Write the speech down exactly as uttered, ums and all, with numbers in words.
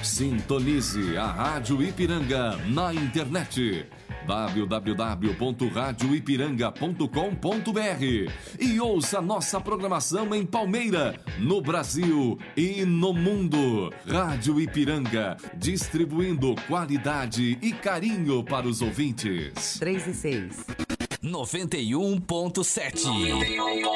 Sintonize a Rádio Ipiranga na internet w w w ponto rádio ipiranga ponto com ponto b r e ouça nossa programação em Palmeira, no Brasil e no mundo. Rádio Ipiranga, distribuindo qualidade e carinho para os ouvintes. três e seis. noventa e um ponto sete.